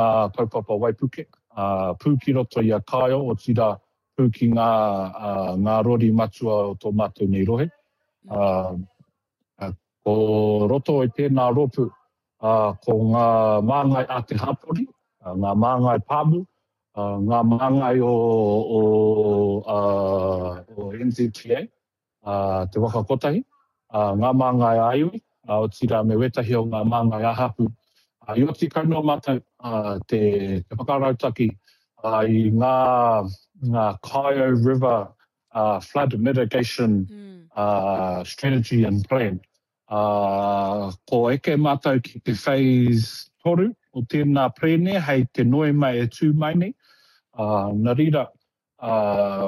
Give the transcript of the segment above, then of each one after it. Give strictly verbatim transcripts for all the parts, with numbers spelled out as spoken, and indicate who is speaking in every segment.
Speaker 1: uh, kaupapa Waipuke, uh, pū ki roto i a Kaio o tira pū ki ngā, uh, ngā rori matua o tō mātou nei rohe. Uh, uh, ko roto i tēnā ropu, uh, ko ngā māngai a te hapori, uh, ngā māngai pāmu, uh, ngā māngai o, o, uh, o N Z T A, uh, te waka kotahi, uh, ngā māngai a iwi, uh, o tira me wetahi o ngā māngai a hapu. Uh, I o te kaunua mata uh, te, te whakarautaki uh, i ngā, ngā Kaio River uh, flood mitigation mm. uh, strategy and plan. Uh, ko eke mātou ki te phase toru o tēnā prene hei te noe mai e tū mai nei. Uh, nā rira, uh,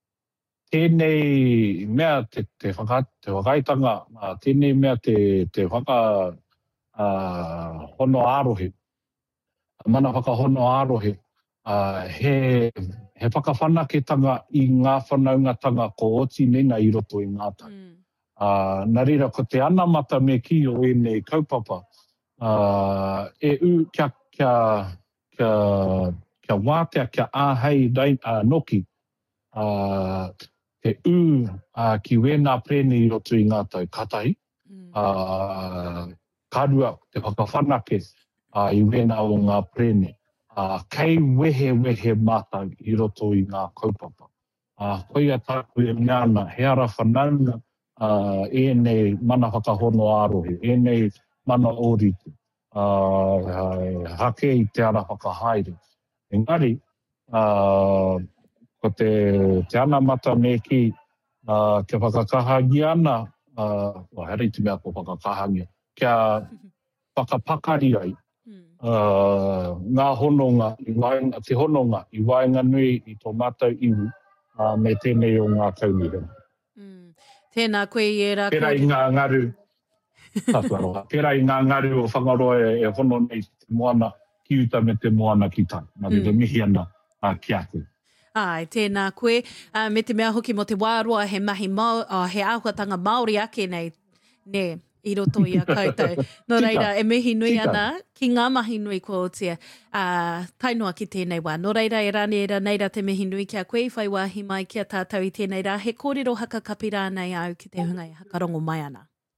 Speaker 1: tēnei mea te, te, whaka, te whakaitanga, uh, tēnei mea te, te whaka uh, hono ārohe. Mana whaka hono ārohe. Uh, he, he whakawhanaketanga i ngā whanaungatanga ko oti nenga i roto i ngātai. Mm. Uh, nā rira, ko te ana mata me ki o e nei kaupapa, uh, e u kia, kia, kia, kia wātea, kia āhei dai, uh, noki, uh, te u uh, ki wēnā prene i roto i ngātai katai, mm. uh, karua te whakawhanake uh, i wēnā o ngā prene. Uh, kei wehe wehe mata i roto i ngā kaupapa. Uh, koia tāku e miana, he ara whanaunga uh, e nei mana whakahono ārohe, e nei mana ōrite, uh, hake i te ara whakahaere. Engari, uh, ko te, te ana mata me ki, uh, ke whakakahangi ana, uh, well, here te mea ko whakakahangi, kia whakapakari ai, Uh, ngā hononga, i waenga, te hononga, i waenga nui i tō mātou iwi, uh, me tēnei o ngā kauniranga.
Speaker 2: Mm. Tēnā koe i e rā
Speaker 1: Pera i ngā ngaru, tātuaroha, pera i ngā ngaru o whangaroa e, e hono nei te moana, ki uta me te moana ki tā. Nā mm. re mihi ana uh, ki ake.
Speaker 2: Ai, tēnā koe. Uh, me te mea hoki mo te wāroa, he mahi mau, uh, he āhuatanga Māori ake nei, ne, i roto i a koutou. No reira, e mihi nui ana, ki ngā mahi nui ko o tia, uh, tainoa ki tēnei wā. No reira, e rāne e neira te mihi nui kia koe, whai wāhi mai kia tātou i tēnei rā. He kōrero haka kapi rānei au ki te hunga i hakarongo mai ana.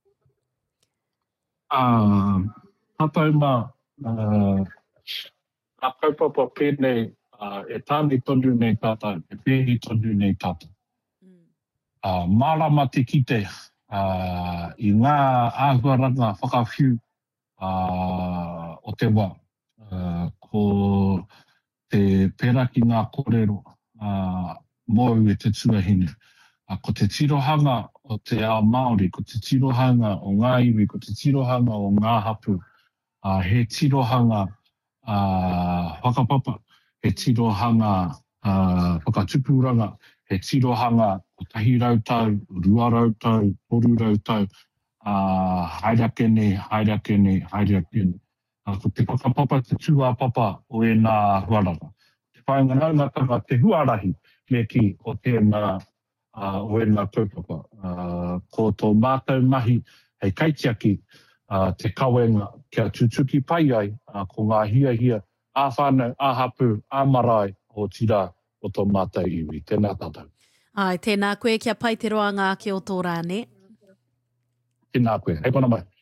Speaker 1: Uh, Tātou mā, uh, a kaupapa pēnei, uh, e tāni tonu nei tātou, e pēhi tonu nei tātou. Mm. Uh, mārama te kite, Uh, i ngā āhuaranga whakawhiu uh, o te wā. Uh, ko te pera ki ngā kōrero uh, mōu e te tuahine. Uh, ko te tirohanga o te ao Māori, ko te tirohanga o ngā iwi, ko te tirohanga o ngā hapu. Uh, he tirohanga uh, whakapapa, he tirohanga uh, whakatupuranga, he tirohanga o tahi rautau, rua rautau, toru rautau, uh, hairake nei, hairake nei, hairake nei. Uh, ko te whakapapa, te tūā papa o e nā huarara. Te whainganaumatanga te huarahi me ki o tēnā uh, o e nā kaupapa. Uh, ko tō mātou mahi hei kaitiaki uh, te kawenga kia tutuki pai ai uh, ko ngā hia hia, ā whānau, ā hapu, ā marae o tira o tō mātou iwi. Tēnā tātou.
Speaker 2: Ai, tēnā koe kia pai te roanga ki o tō rāne.
Speaker 1: Tēnā koe. Hei kona mai.